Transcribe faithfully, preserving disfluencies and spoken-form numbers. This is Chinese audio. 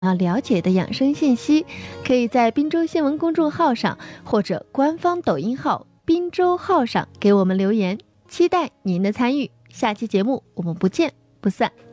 要了解的养生信息，可以在滨州新闻公众号上或者官方抖音号滨州号上给我们留言，期待您的参与。下期节目我们不见不散。